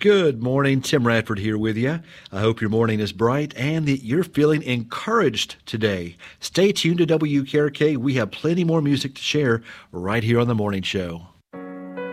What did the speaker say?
Good morning. Tim Radford here with you. I hope your morning is bright and that you're feeling encouraged today. Stay tuned to WKRK. We have plenty more music to share right here on The Morning Show.